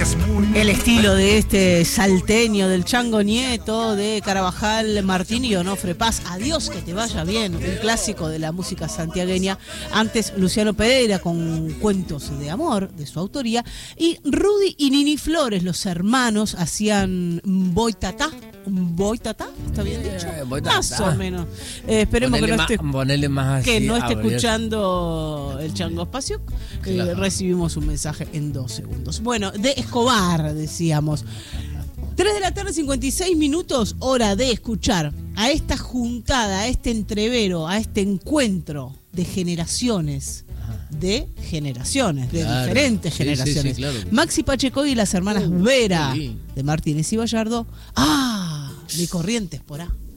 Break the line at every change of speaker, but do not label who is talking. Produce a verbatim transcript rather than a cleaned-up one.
gracias. Muy
El estilo de este salteño, del Chango Nieto, de Carabajal Martín y Onofre Paz. Adiós, que te vaya bien. Un clásico de la música santiagueña. Antes Luciano Pereira con Cuentos de Amor, de su autoría. Y Rudy y Nini Flores, los hermanos, hacían Boitatá. ¿Boitatá? ¿Está bien dicho?
Eh, boitatá.
Más o menos. Eh, esperemos
Ponele
que no
más,
esté,
ponele más así,
que no esté
abrir.
escuchando el Chango Espacio. Eh,
Claro.
recibimos un mensaje en dos segundos. Bueno, de Escobar, decíamos. tres de la tarde, cincuenta y seis minutos, hora de escuchar a esta juntada, a este entrevero, a este encuentro de generaciones. De generaciones, de
Claro.
diferentes
Sí, sí,
generaciones.
sí, claro.
Maxi Pacheco y las hermanas
Uh,
Vera,
qué lindo.
de Martínez y Gallardo. ¡Ah! De Corrientes por A.